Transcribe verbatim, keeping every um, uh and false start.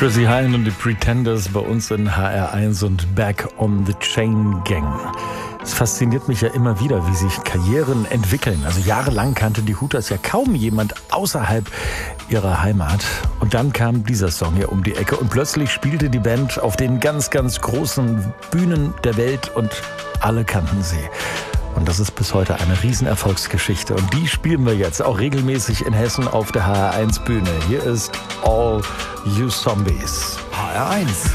Chrissy Hynde und die Pretenders bei uns in H R eins und Back on the Chain Gang. Es fasziniert mich ja immer wieder, wie sich Karrieren entwickeln. Also jahrelang kannte die Hooters ja kaum jemand außerhalb ihrer Heimat. Und dann kam dieser Song hier um die Ecke und plötzlich spielte die Band auf den ganz, ganz großen Bühnen der Welt und alle kannten sie. Und das ist bis heute eine Riesenerfolgsgeschichte. Und die spielen wir jetzt auch regelmäßig in Hessen auf der H R eins Bühne. Hier ist All You Zombies. H R eins.